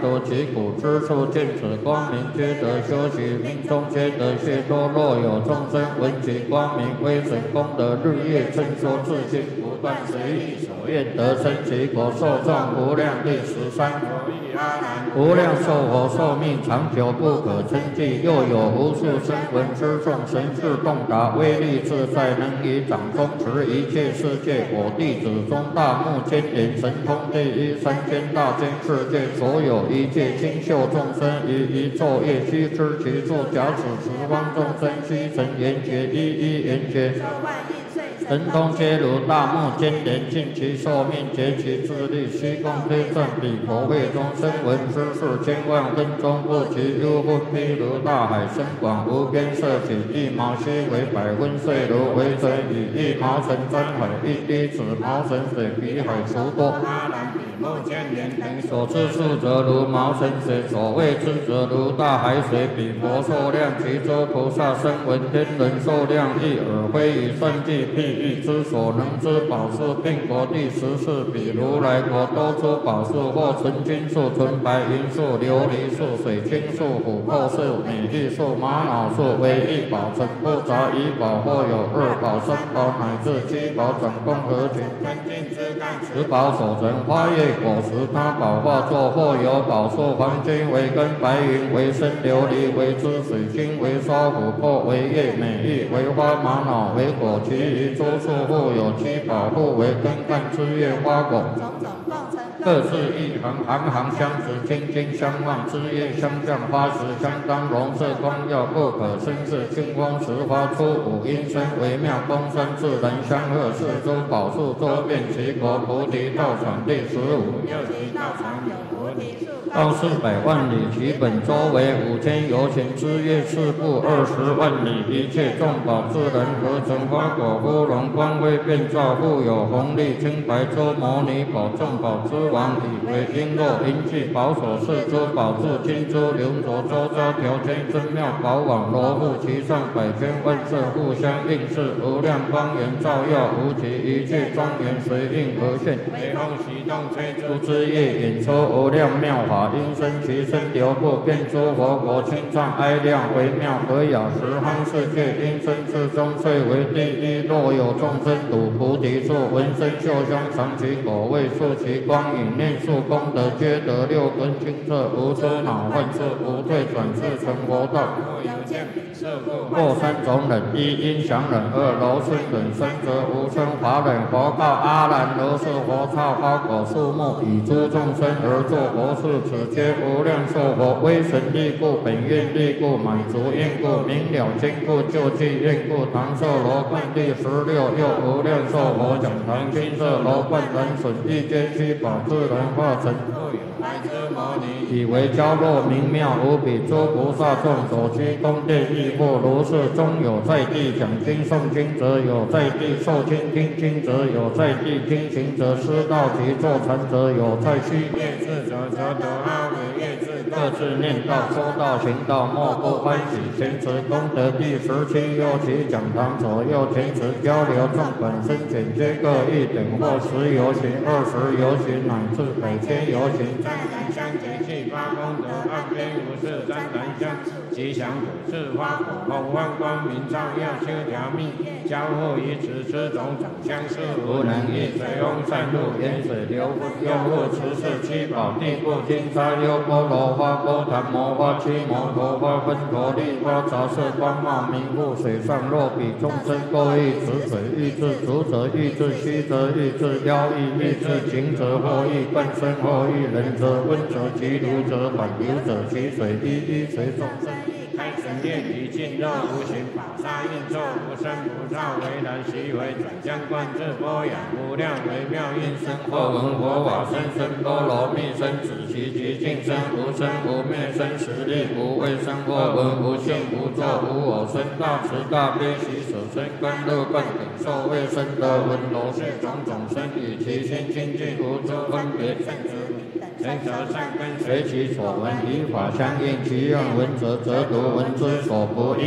得其苦之处，见此光明，皆得修习，命中皆得解脱。若有众生闻其光明，威神功德，日夜称说，自心不断，随意所愿得生其果，受众无量。第13。无量寿佛寿命长久不可称计，又有无数声闻之众，神识洞达，威力自在，能以掌中持一切世界。我弟子中大目犍连神通第一，三千大千世界所有一切清秀众生，于一昼夜悉知其处。假使十方众生悉成圆觉，一一圆觉。神通皆如大目犍连，尽其寿命，竭其智力，虚空推算，彼佛会中声闻之事，千万分钟不其幽分，譬如大海深广无边，色起一毛悉为百分碎，如为水以一毛成专海，一滴子毛成水，比海除多。目犍连等所知数则如毛成水，所谓知则如大海水。彼佛寿量，其诸菩萨声闻天人寿量，亦尔非以算计。譬喻之所能知宝树，并国第14。彼如来国多出宝树，或纯金树、纯白银树、琉璃树、水晶树、琥珀树、美玉树、玛瑙树，为一宝成不杂一宝，或有2宝、3宝乃至7宝，转共合群，分尽之干，十宝所成花叶果实，他宝化作，或有宝树，黄金为根，白云为身，琉璃为枝，水晶为梢，琥珀为叶，美玉为花，玛瑙为果，其余诸树互有7宝，互为根干枝叶花果，各是一行，行行相持，金金相望，枝叶相向，花实相当，容色光耀，不可生视。清风持花出五音声，微妙光声，自然相和。四诸宝树周遍其国，菩提道场第15。又其道场有菩提树，道400万里，其本周为5000由旬，枝叶4部20万里，一切众宝自然合成，花果乌龙，光辉遍照，复有红利清白周摩尼宝，众宝之王，以为璎珞银器宝所饰，诸宝柱金珠流着，周遭条圈真妙宝网，罗布其上百千万色，互相映饰，无量光源照耀，无其一切庄严随应而现。微风习动吹出枝叶，引出无量妙法，音声其声流布，遍诸佛国，清畅哀亮，微妙和雅，十方世界音声之中最为第一。若有众生睹菩提树，闻声嗅香，尝其果味，触其光影，念数功德，皆得6根清澈，无出恼患处，无退转世，成佛道。或3种忍：一音响忍，二柔顺忍，三则无生法忍。佛告阿难：如是佛刹花果树木，以诸众生而作佛事，此皆无量寿佛威神力故，本愿力故，满足愿故，明了经故，救济愿故。唐寿罗冠第16。又无量寿佛讲堂，金色罗冠，人损一皆七宝，自然化成。来之摩尼，以为娇弱明妙无比，诸菩萨众所居宫殿亦复如是。中有在地讲经诵经者，有在地受经听经者，有在地听行者，施道及坐禅者，有在须灭智者，则得阿惟越智。各自念道，说道行道，莫不欢喜。前持功德第17。又其讲堂左右前持交流众本身简，皆各一等，或10由旬、20由旬，乃至100千由旬。湛然相结气发功德，岸边无事湛然相吉祥果，是花果红光光明照耀，修条密交互于此，此种长相似，无能易。水翁散入，盐水流分，又复持是七宝地故，金沙优波罗花、波檀摩花、七摩陀花、分陀利花，杂色光茂明覆水上。若彼众生各欲持水，欲至足者欲至虚则欲至腰欲欲至颈者，或欲冠身，或欲人者，温者其如者，缓流者其水，一随众生。开神业体尽，肉无形，宝沙应作无生不造，为然习为转将观自波雅，无量微妙音声，或闻佛法声声波罗蜜声，止其极尽声，无生无灭声，实力无畏声，或闻无性无作无我声，大慈大悲喜舍声，观乐观等受未生得闻罗是种种声，与其心清净，无诸分别圣之。人则善根随其所闻，以法相应，其愿闻者则读，闻之所不应。